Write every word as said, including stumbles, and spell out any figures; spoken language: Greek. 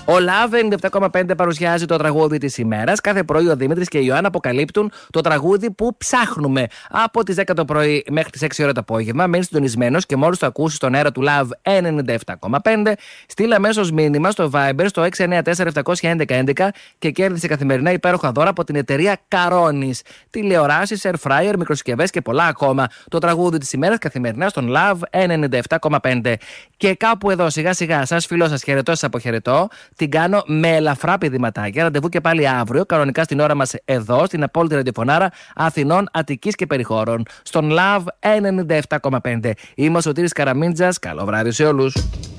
Ο Love ενενήντα επτά κόμμα πέντε παρουσιάζει το τραγούδι της ημέρας. Κάθε πρωί ο Δημήτρης και η Ιωάννα αποκαλύπτουν το τραγούδι που ψάχνουμε. Από τις δέκα το πρωί μέχρι τις έξι ώρα το απόγευμα. Μένει συντονισμένος και μόλις το ακούσεις στον αέρα του Love ενενήντα επτά κόμμα πέντε, στείλε αμέσως μήνυμα στο Viber στο έξι εννιά τέσσερα επτά ένα ένα ένα και κέρδισε καθημερινά υπέροχα δώρα από την εταιρεία Καρόνης. Τηλεοράσεις, air fryer, μικροσυσκευές και πολλά ακόμα. Το τραγούδι της ημέρας καθημερινά στον Love ενενήντα επτά κόμμα πέντε. Και κάπου εδώ σιγά σιγά σας φιλώ, σας χαιρετώ, σας αποχαιρετώ. Την κάνω με ελαφρά πηδηματάκια. Ραντεβού και πάλι αύριο, κανονικά στην ώρα μας εδώ, στην απόλυτη ραδιοφωνάρα Αθηνών, Αττικής και περιχώρων. Στον Love ενενήντα επτά κόμμα πέντε. Είμαι ο Σωτήρης Καραμίντζας. Καλό βράδυ σε όλους.